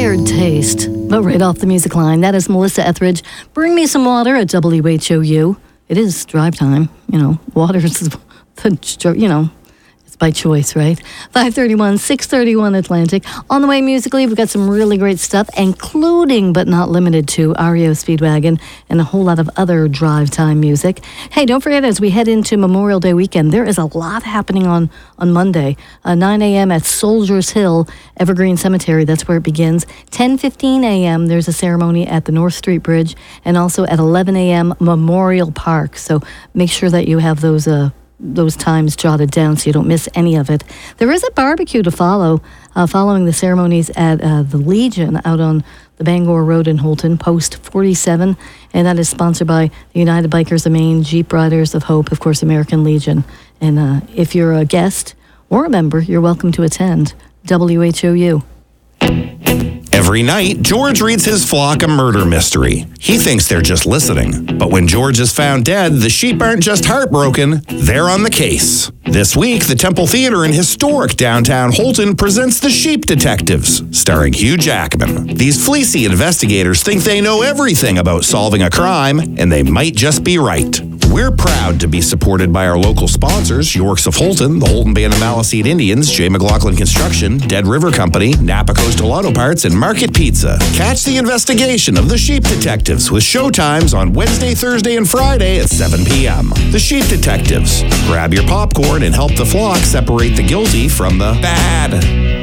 acquired taste. But right off the music line, that is Melissa Etheridge. Bring me some water at WHOU. It is drive time. Water is it's by choice, right? 531, 631 Atlantic. On the way musically, we've got some really great stuff, including but not limited to REO Speedwagon and a whole lot of other drive time music. Hey, don't forget, as we head into Memorial Day weekend, there is a lot happening on Monday. 9 a.m. at Soldiers Hill, Evergreen Cemetery. That's where it begins. 10:15 a.m. there's a ceremony at the North Street Bridge, and also at 11 a.m. Memorial Park. So make sure that you have those times jotted down so you don't miss any of it. There is a barbecue to follow following the ceremonies at the Legion out on the Bangor Road in Holton, Post 47, and that is sponsored by the United Bikers of Maine, Jeep Riders of Hope, of course, American Legion. And if you're a guest or a member, you're welcome to attend WHOU. Every night, George reads his flock a murder mystery. He thinks they're just listening. But when George is found dead, the sheep aren't just heartbroken, they're on the case. This week, the Temple Theater in historic downtown Holton presents The Sheep Detectives, starring Hugh Jackman. These fleecy investigators think they know everything about solving a crime, and they might just be right. We're proud to be supported by our local sponsors, Yorks of Holton, the Holton Band of Maliseet Indians, J. McLaughlin Construction, Dead River Company, Napa Coastal Auto Parts, and Market Pizza. Catch the investigation of The Sheep Detectives with showtimes on Wednesday, Thursday, and Friday at 7 p.m. The Sheep Detectives. Grab your popcorn and help the flock separate the guilty from the bad.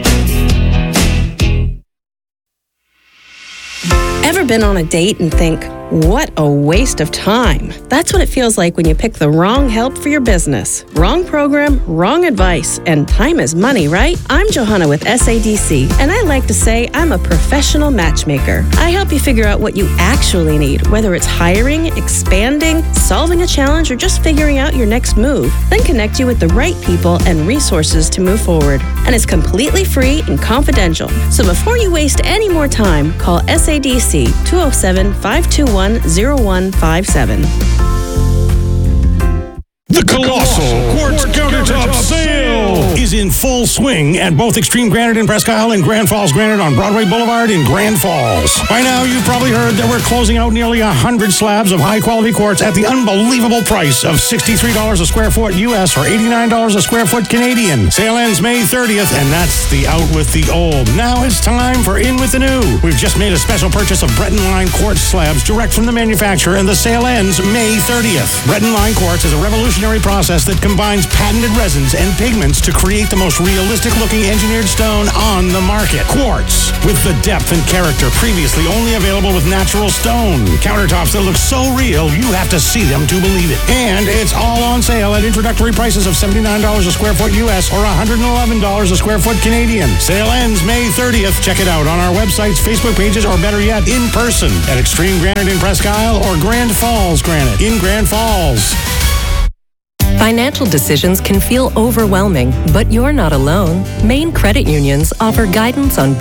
Ever been on a date and think, what a waste of time? That's what it feels like when you pick the wrong help for your business. Wrong program, wrong advice, and time is money, right? I'm Johanna with SADC, and I like to say I'm a professional matchmaker. I help you figure out what you actually need, whether it's hiring, expanding, solving a challenge, or just figuring out your next move. Then connect you with the right people and resources to move forward. And it's completely free and confidential. So before you waste any more time, call SADC 207-521-0157. The Colossal Quartz Countertop Sale is in full swing at both Extreme Granite in Presque Isle and Grand Falls Granite on Broadway Boulevard in Grand Falls. By now, you've probably heard that we're closing out nearly 100 slabs of high-quality quartz at the unbelievable price of $63 a square foot U.S. or $89 a square foot Canadian. Sale ends May 30th, and that's the out with the old. Now it's time for in with the new. We've just made a special purchase of Breton Line quartz slabs direct from the manufacturer, and the sale ends May 30th. Breton Line quartz is a revolutionary process that combines patented resins and pigments to create the most realistic-looking engineered stone on the market. Quartz, with the depth and character previously only available with natural stone. Countertops that look so real, you have to see them to believe it. And it's all on sale at introductory prices of $79 a square foot U.S. or $111 a square foot Canadian. Sale ends May 30th. Check it out on our websites, Facebook pages, or better yet, in person at Extreme Granite in Presque Isle or Grand Falls Granite in Grand Falls. Financial decisions can feel overwhelming, but you're not alone. Maine Credit Unions offer guidance on